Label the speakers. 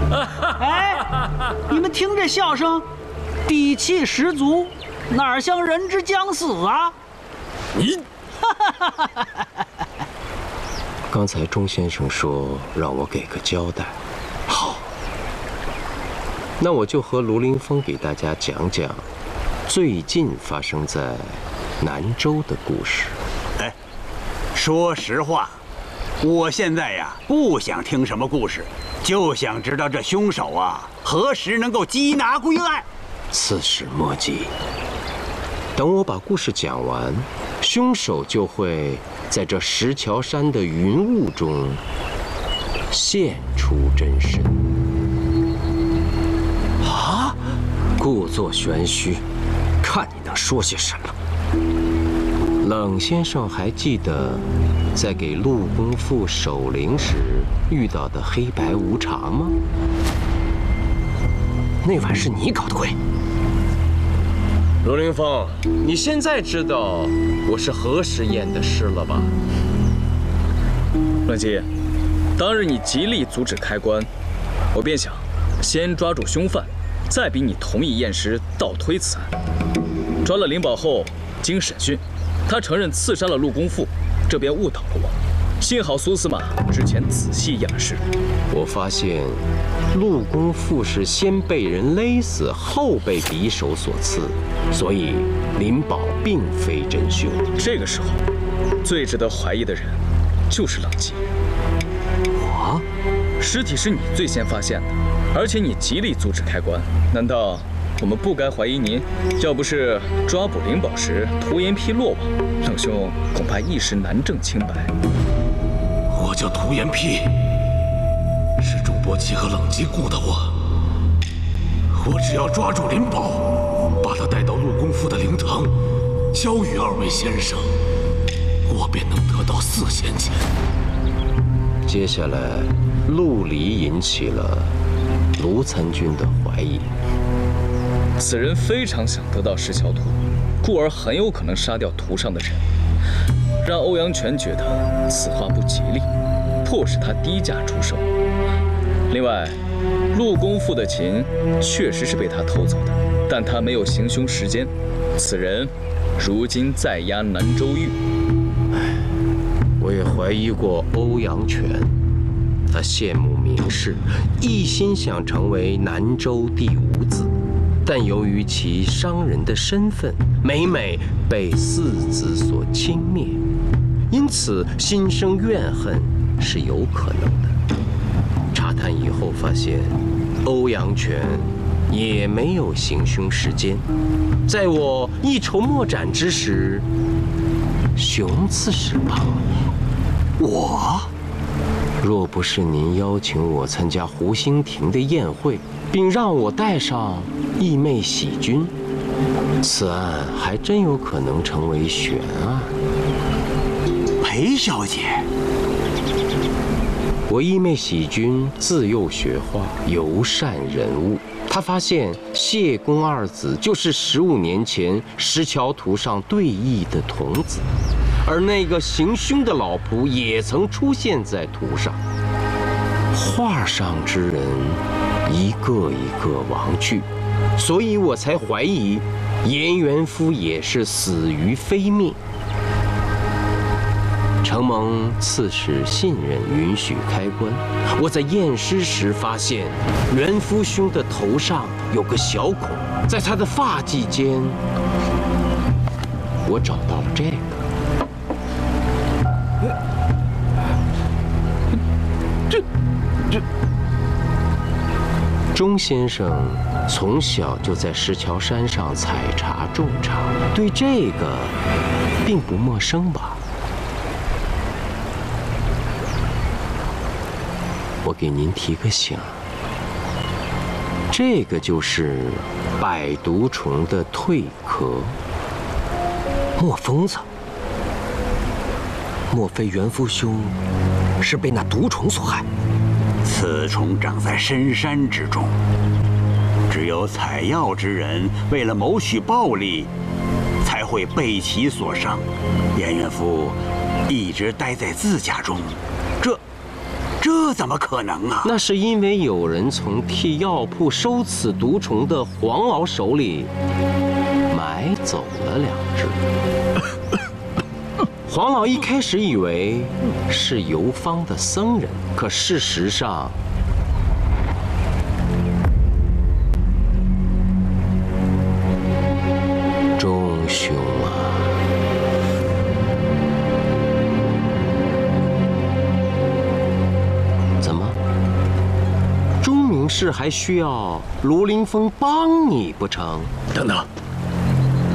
Speaker 1: 哎，你们听这笑声，底气十足，哪像人之将死啊？
Speaker 2: 你，
Speaker 3: 刚才钟先生说让我给个交代，好，那我就和卢凌风给大家讲讲最近发生在南州的故事。
Speaker 4: 哎，说实话，我现在呀不想听什么故事，就想知道这凶手啊何时能够缉拿归案。
Speaker 3: 此事莫急，等我把故事讲完，凶手就会在这石桥山的云雾中现出真身。
Speaker 2: 啊，
Speaker 3: 故作玄虚，看你能说些什么。冷先生还记得在给陆公父守灵时遇到的黑白无常吗？那晚是你搞的鬼。卢凌风，你现在知道我是何时验的尸了吧？
Speaker 2: 冷吉，当日你极力阻止开棺，我便想先抓住凶犯，再逼你同意验尸，倒推此案。抓了灵宝后，经审讯，他承认刺杀了陆公父，这便误导了我。幸好苏司马之前仔细验了尸，
Speaker 3: 我发现陆公父是先被人勒死，后被匕首所刺，所以林宝并非真凶。
Speaker 2: 这个时候，最值得怀疑的人就是冷吉。
Speaker 3: 我？
Speaker 2: 尸体是你最先发现的，而且你极力阻止开棺，难道我们不该怀疑您？要不是抓捕灵宝时涂岩批落网，冷兄恐怕一时难证清白。
Speaker 5: 我叫涂岩批，是钟伯奇和冷吉雇的我。我只要抓住林宝，把他带到陆公父的灵堂，交与二位先生，我便能得到4仙钱。
Speaker 3: 接下来，陆离引起了卢参军的怀疑。
Speaker 2: 此人非常想得到石桥图，故而很有可能杀掉图上的人，让欧阳全觉得此话不吉利，迫使他低价出售。另外，陆公父的琴确实是被他偷走的，但他没有行凶时间。此人如今在押南州狱。
Speaker 3: 我也怀疑过欧阳全，他羡慕名士，一心想成为南州第5子，但由于其商人的身份，每每被4子所轻蔑，因此心生怨恨是有可能的。查探以后发现，欧阳全也没有行凶时间。在我一筹莫展之时，熊刺史帮我。若不是您邀请我参加湖心亭的宴会，并让我带上义妹喜君，此案还真有可能成为悬案。
Speaker 4: 裴小姐，
Speaker 3: 我义妹喜君自幼学画，尤善人物。她发现谢公2子就是15年前石桥图上对弈的童子，而那个行凶的老仆也曾出现在图上。画上之人一个一个亡去，所以我才怀疑颜元夫也是死于非命。承蒙刺史信任允许开棺，我在验尸时发现元夫兄的头上有个小孔，在他的发髻间，我找到了这个。钟先生从小就在石桥山上采茶种茶，对这个并不陌生吧？我给您提个醒，这个就是百毒虫的蜕壳。
Speaker 6: 墨疯子，莫非元夫兄是被那毒虫所害？
Speaker 4: 此虫长在深山之中，只有采药之人为了谋取暴利，才会被其所伤。颜元夫一直待在自家中， 这怎么可能啊？
Speaker 3: 那是因为有人从替药铺收此毒虫的黄老手里买走了2只。黄老一开始以为是游方的僧人，可事实上，众兄啊，怎么？钟明氏还需要卢凌风帮你不成？
Speaker 5: 等等。